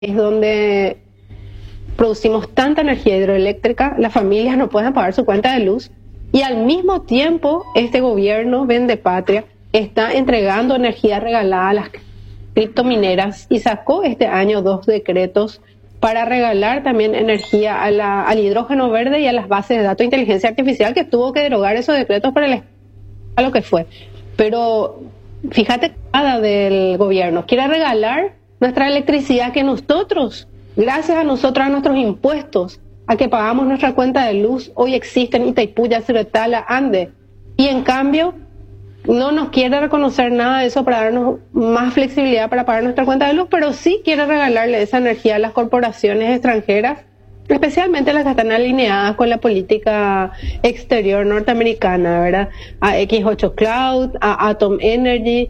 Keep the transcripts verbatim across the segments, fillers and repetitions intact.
es donde producimos tanta energía hidroeléctrica, las familias no pueden pagar su cuenta de luz y al mismo tiempo este gobierno vende patria, está entregando energía regalada a las criptomineras y sacó este año dos decretos para regalar también energía a la, al hidrógeno verde y a las bases de datos de inteligencia artificial, que tuvo que derogar esos decretos para el, a lo que fue. Pero fíjate, cada del gobierno quiere regalar nuestra electricidad que nosotros, gracias a nosotros, a nuestros impuestos, a que pagamos nuestra cuenta de luz, hoy existen Itaipú, Yacyretá, Ande, y en cambio no nos quiere reconocer nada de eso para darnos más flexibilidad para pagar nuestra cuenta de luz, pero sí quiere regalarle esa energía a las corporaciones extranjeras, especialmente las que están alineadas con la política exterior norteamericana, ¿verdad? A X ocho Cloud, a Atom Energy,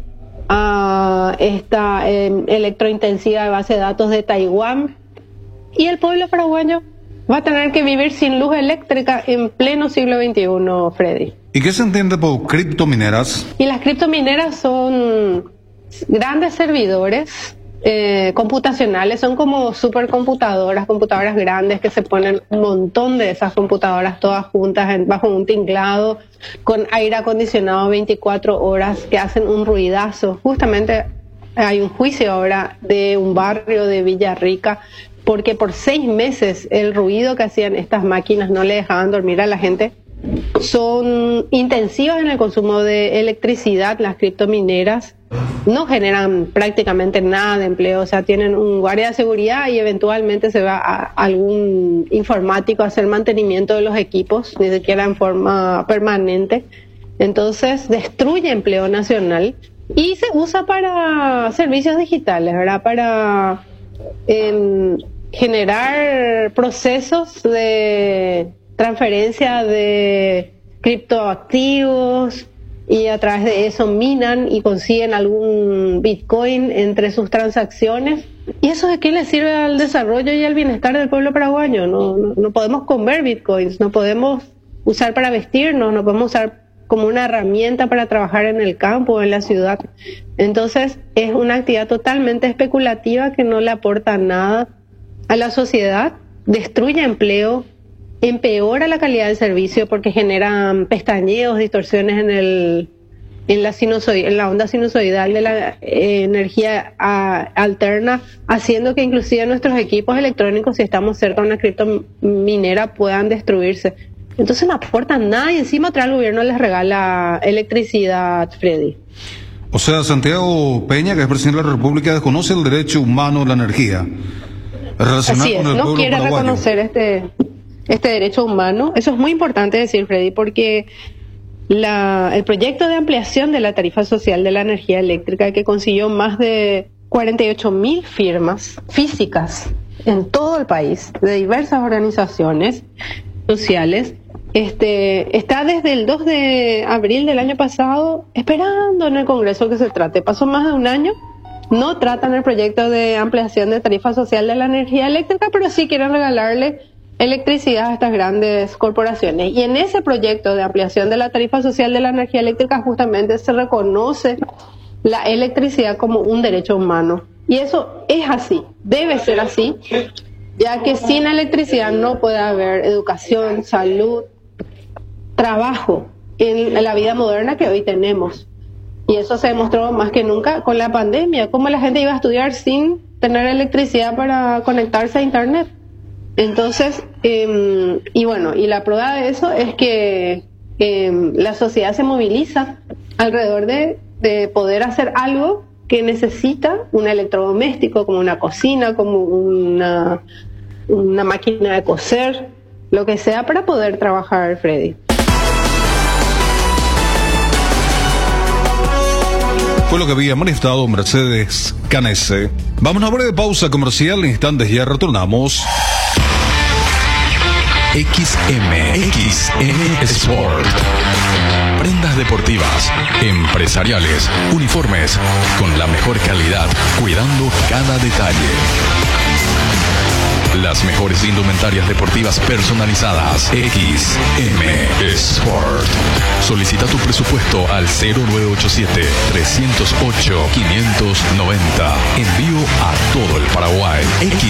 a esta eh, electrointensiva de base de datos de Taiwán. Y el pueblo paraguayo va a tener que vivir sin luz eléctrica en pleno siglo veintiuno, Freddy. ¿Y qué se entiende por criptomineras? Y las criptomineras son grandes servidores eh, computacionales, son como supercomputadoras, computadoras grandes que se ponen un montón de esas computadoras todas juntas en, bajo un tinglado, con aire acondicionado veinticuatro horas, que hacen un ruidazo. Justamente hay un juicio ahora de un barrio de Villarrica, porque por seis meses el ruido que hacían estas máquinas no le dejaban dormir a la gente. Son intensivas en el consumo de electricidad, las criptomineras. No generan prácticamente nada de empleo, o sea, tienen un guardia de seguridad y eventualmente se va a algún informático a hacer mantenimiento de los equipos, ni siquiera en forma permanente. Entonces, destruye empleo nacional y se usa para servicios digitales, ¿verdad? Para eh, generar procesos de transferencia de criptoactivos, y a través de eso minan y consiguen algún Bitcoin entre sus transacciones. ¿Y eso de qué le sirve al desarrollo y al bienestar del pueblo paraguayo? No, no, no podemos comer Bitcoins, no podemos usar para vestirnos, no podemos usar como una herramienta para trabajar en el campo o en la ciudad. Entonces es una actividad totalmente especulativa que no le aporta nada a la sociedad, destruye empleo, empeora la calidad del servicio porque generan pestañeos, distorsiones en el en la sinusoid, en la onda sinusoidal de la eh, energía a, alterna, haciendo que inclusive nuestros equipos electrónicos, si estamos cerca de una criptominera, puedan destruirse. Entonces no aportan nada y encima otra el gobierno les regala electricidad, Freddy. O sea, Santiago Peña, que es presidente de la República, desconoce el derecho humano a la energía relacionada Así es, con el no pueblo quiere paraguayo. reconocer este este derecho humano. Eso es muy importante decir, Freddy, porque la, el proyecto de ampliación de la tarifa social de la energía eléctrica, que consiguió más de cuarenta y ocho mil firmas físicas en todo el país, de diversas organizaciones sociales, este, está desde el dos de abril del año pasado esperando en el Congreso que se trate. Pasó más de un año. No tratan el proyecto de ampliación de tarifa social de la energía eléctrica, pero sí quieren regalarle electricidad a estas grandes corporaciones. Y en ese proyecto de ampliación de la tarifa social de la energía eléctrica justamente se reconoce la electricidad como un derecho humano. Y eso es así, debe ser así, ya que sin electricidad no puede haber educación, salud, trabajo en la vida moderna que hoy tenemos. Y eso se demostró más que nunca con la pandemia, cómo la gente iba a estudiar sin tener electricidad para conectarse a internet. Entonces, eh, y bueno, y la prueba de eso es que eh, la sociedad se moviliza alrededor de, de poder hacer algo que necesita un electrodoméstico, como una cocina, como una, una máquina de coser, lo que sea para poder trabajar, Freddy. Fue lo que había manifestado Mercedes Canese. Vamos a una breve pausa comercial, en instantes ya retornamos. X M, X M Sport. Prendas deportivas, empresariales, uniformes, con la mejor calidad, cuidando cada detalle. La Las mejores indumentarias deportivas personalizadas. X M Sport. Solicita tu presupuesto al cero nueve ocho siete, tres cero ocho, cinco nueve cero. Envío a todo el Paraguay. X